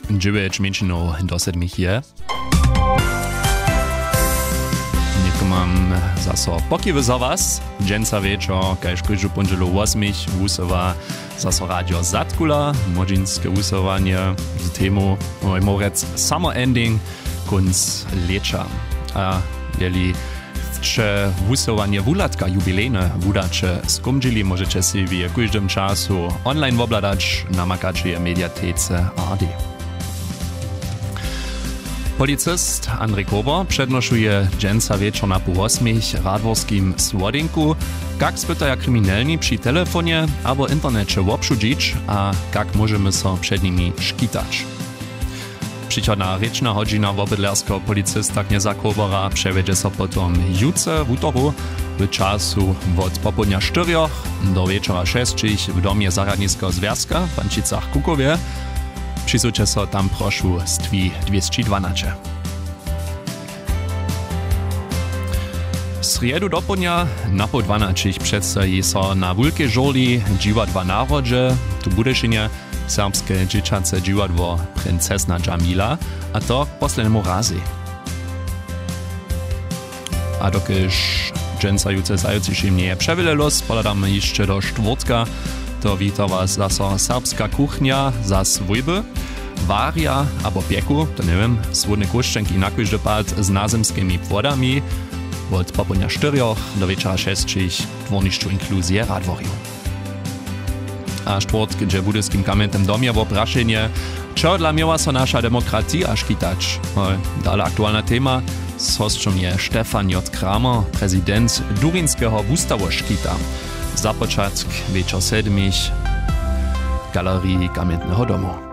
9 menšinov do 7 je. Niekto mám zaso pokiwy za was. Dženca večer, kaž každú ponželu 8 vúsova zaso Radio Zatkula, modžinské vúsovanie z tému morec Summer Ending kunc leča. A jeli če vúsovanie vúlatka jubilejne vúdače skomdžili, môžete si v každom času online obladać na makači mediatéce ARD. Policist Andrej Kober přednošuje dženca večer na pół 8 radworským Słodinku, kak spytaja kryminelni przy telefonie albo internecie obszudzić, a kak możemy so przed nimi škitać. Přičodná rečná hodžina obydlerského policista knieza Kobera převedže so potom jutce v útoru v času od popodňa 4 do večera 6 v domie Zahradnického związka v Pančicach Kukovie. Přisúče so tam prošu z 212. Sriedu dopodňa na po 12 předstají so na Wulkej žurli Dživadła Národže, tu budešenie serbské dzieciace dziwadło Princesna Jamila, a to k poslednému razy. A dokyż dżęcajúce zajúciším nie je převile los, poladamy jeszcze do štvrtka, to víta was zaso serbska kuchnia za svojby, varia abo pieku, to neviem, svodne koščenky na každý pád s názemskými pôdami, od popodňa 4 do večera 6 dvornišťu inklúzie radvoriu. A štvrtk, že budeským kamentem domie vo prašenie, čo dla miała so nasza demokratia škitać. Dalej aktualna téma, s hosťom je Štefan J. Kramer, prezident Durinského ústavu škita. Započatk večer 7 v galerii Kamentného domu.